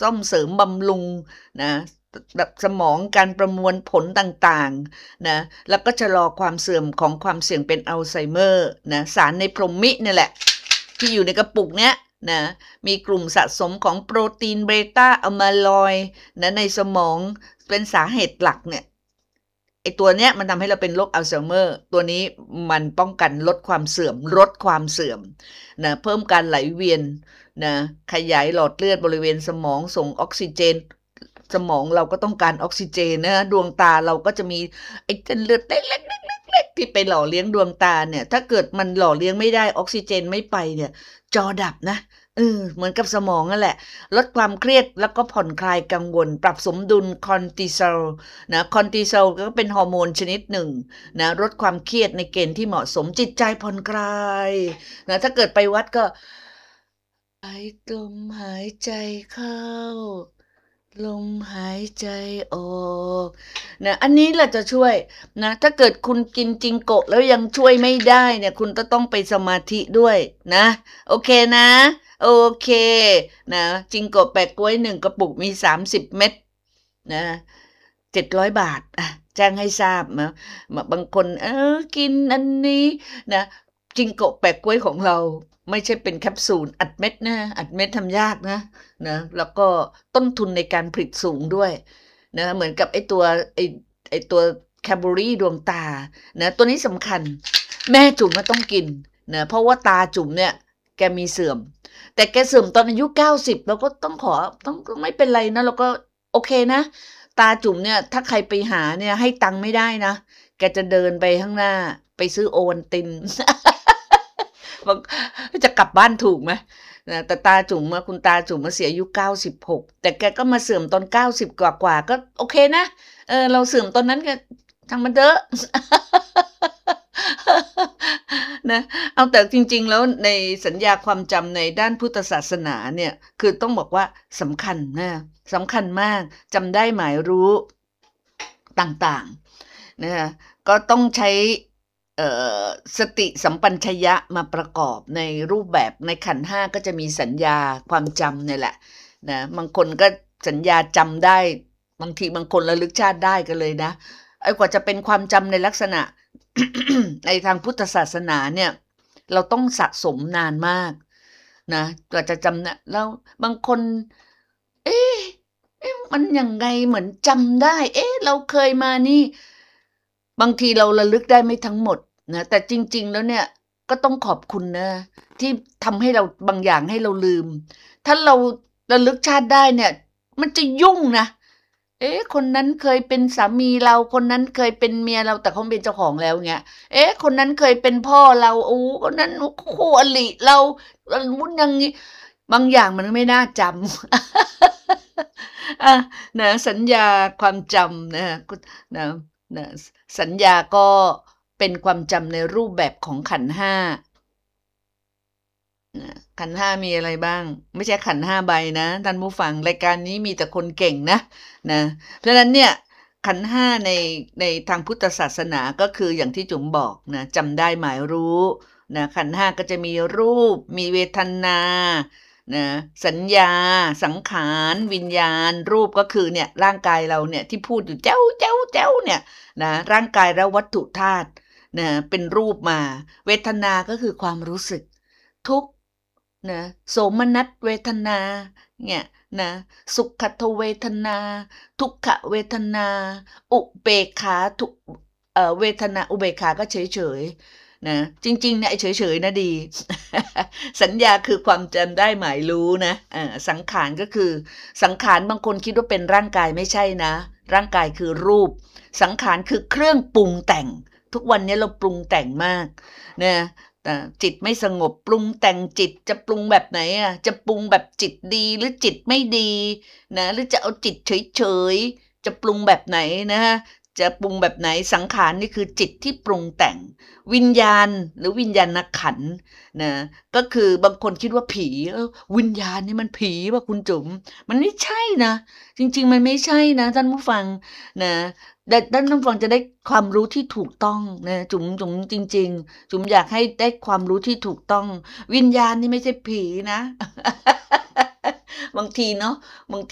ซ่อมเสริมบำรุงนะสมองการประมวลผลต่างๆนะแล้วก็ชะลอความเสื่อมของความเสี่ยงเป็นอัลไซเมอร์นะสารในพรหมินี่แหละที่อยู่ในกระปุกเนี้ยนะมีกลุ่มสะสมของโปรตีนเบต้าอะมาลอยด์นะในสมองเป็นสาเหตุหลักเนี่ยไอตัวเนี้ยมันทำให้เราเป็นโรคอัลไซเมอร์ตัวนี้มันป้องกันลดความเสื่อมนะเพิ่มการไหลเวียนนะขยายหลอดเลือดบริเวณสมองส่งออกซิเจนสมองเราก็ต้องการออกซิเจนนะดวงตาเราก็จะมีไอ้เส้นเลือดเล็กๆที่ไปหล่อเลี้ยงดวงตาเนี่ยถ้าเกิดมันหล่อเลี้ยงไม่ได้ออกซิเจนไม่ไปเนี่ยจอดับนะเหมือนกับสมองนั่นแหละลดความเครียดแล้วก็ผ่อนคลายกังวลปรับสมดุลคอร์ติซอลนะคอร์ติซอลก็เป็นฮอร์โมนชนิดหนึ่งนะลดความเครียดในเกณฑ์ที่เหมาะสมจิตใจผ่อนคลายนะถ้าเกิดไปวัดก็ลมหายใจเข้าลมหายใจออกนะอันนี้แหละจะช่วยนะถ้าเกิดคุณกินจิงโกะแล้วยังช่วยไม่ได้เนี่ยคุณต้องไปสมาธิด้วยนะโอเคนะโอเคนะจิงโกะแปะก๊วย1กระปุกมี30เม็ดนะ700 บาทแจ้งให้ทราบนะบางคนกินอันนี้นะจิงโกะแปะก๊วยของเราไม่ใช่เป็นแคปซูลอัดเม็ดนะอัดเม็ดทำยากนะแล้วก็ต้นทุนในการผลิตสูงด้วยนะเหมือนกับไอตัวแคลอรี่ดวงตานะตัวนี้สำคัญแม่จุ๋มมาต้องกินนะเพราะว่าตาจุ๋มเนี่ยแกมีเสื่อมแต่แกเสื่อมตอนอายุ90เราก็ต้องไม่เป็นไรนะเราก็โอเคนะตาจุ๋มเนี่ยถ้าใครไปหาเนี่ยให้ตังค์ไม่ได้นะแกจะเดินไปข้างหน้าไปซื้อโอวัลติน จะกลับบ้านถูกไหมนะแต่ตาจุ๋มคุณตาจุ๋มมาเสียอายุ96แต่แกก็มาเสื่อมตอน90กว่าก็โอเคนะเราเสื่อมตอนนั้นก็ทางมันเถอะ นะเอาแต่จริงๆแล้วในสัญญาความจำในด้านพุทธศาสนาเนี่ยคือต้องบอกว่าสำคัญนะสำคัญมากจำได้หมายรู้ต่างๆนะคะก็ต้องใช้สติสัมปชัญญะมาประกอบในรูปแบบในขันธ์5ก็จะมีสัญญาความจำเนี่ยแหละนะบางคนก็สัญญาจำได้บางทีบางคนระลึกชาติได้กันเลยนะกว่าจะเป็นความจำในลักษณะ ในทางพุทธศาสนาเนี่ยเราต้องสะสมนานมากนะกว่าจะจำนะแล้วบางคนเอ๊ะมันยังไงเหมือนจำได้เราเคยมานี่บางทีเราระลึกได้ไม่ทั้งหมดนะแต่จริงๆแล้วเนี่ยก็ต้องขอบคุณนะที่ทำให้เราบางอย่างให้เราลืมถ้าเราระลึกชาติได้เนี่ยมันจะยุ่งนะคนนั้นเคยเป็นสามีเราคนนั้นเคยเป็นเมียเราแต่เขาเป็นเจ้าของแล้วเงี้ยคนนั้นเคยเป็นพ่อเราคนนั้นคู่อริเราวุ้นอย่างงี้บางอย่างมันไม่น่าจำนะสัญญาความจำนะนะสัญญาก็เป็นความจำในรูปแบบของขันธ์5ขันธ์5มีอะไรบ้างไม่ใช่ขันธ์5ใบนะท่านผู้ฟังรายการนี้มีแต่คนเก่งนะเพราะฉะนั้นเนี่ยขันธ์5ในทางพุทธศาสนาก็คืออย่างที่จุ๋มบอกนะจำได้หมายรู้นะขันธ์5ก็จะมีรูปมีเวทนานะสัญญาสังขารวิญญาณรูปก็คือเนี่ยร่างกายเราเนี่ยที่พูดอยู่เจ้าเนี่ยนะร่างกายและวัตถุธาตุนะเป็นรูปมาเวทนาก็คือความรู้สึกทุกข์นะโสมนัสเวทนาเนี่ยนะสุขเวทนาทุกขเวทนาอุเบกขาเวทนาอุเบกขาก็เฉยๆนะจริงๆเนี่ยเฉยๆนะดี สัญญาคือความจำได้หมายรู้นะสังขารก็คือสังขารบางคนคิดว่าเป็นร่างกายไม่ใช่นะร่างกายคือรูปสังขารคือเครื่องปรุงแต่งทุกวันนี้เราปรุงแต่งมากนะจิตไม่สงบปรุงแต่งจิตจะปรุงแบบไหนจะปรุงแบบจิตดีหรือจิตไม่ดีนะหรือจะเอาจิตเฉยๆจะปรุงแบบไหนนะจะปรุงแบบไหนสังขารนี่คือจิตที่ปรุงแต่งวิญญาณหรือวิญญาณขันธ์นะก็คือบางคนคิดว่าผีวิญญาณนี่มันผีป่ะคุณจุ๋มมันไม่ใช่นะจริงๆมันไม่ใช่นะท่านผู้ฟังนะด้านผู้ฟังจะได้ความรู้ที่ถูกต้องนะจุ๋มจริงๆจุ๋มอยากให้ได้ความรู้ที่ถูกต้องวิญญาณนี่ไม่ใช่ผีนะ บางทีเนาะบาง